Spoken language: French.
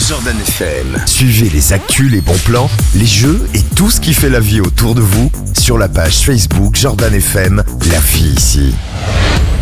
Jordan FM. Suivez les actus, les bons plans, les jeux et tout ce qui fait la vie autour de vous sur la page Facebook Jordan FM, la vie ici.